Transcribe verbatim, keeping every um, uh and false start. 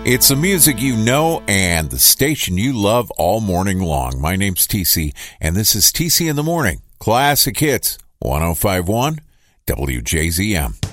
It's the music you know and the station you love all morning long. My name's T C, and this is T C in the Morning. Classic Hits, one oh five point one W J Z M.